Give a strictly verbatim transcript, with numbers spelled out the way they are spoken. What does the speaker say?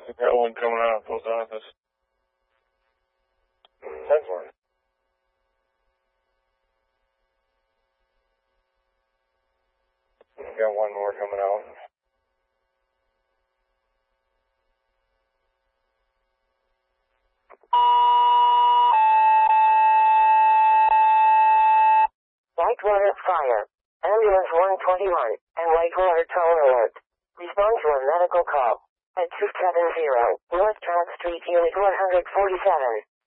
Got one coming out of the post office. ten four. Got one more coming out. Whitewater Fire. Ambulance one twenty-one and Whitewater Town Alert. Respond to a medical call at two seven zero North Trunk Street, Unit one forty-seven.